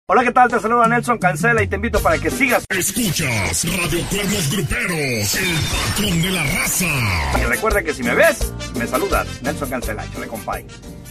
Hola, ¿qué tal? Te saluda Nelson Cancela y te invito para que sigas. Escuchas Radio Cuernos Gruperos, el patrón de la raza. Y recuerda que si me ves, me saludas. Nelson Cancela, chale, compadre.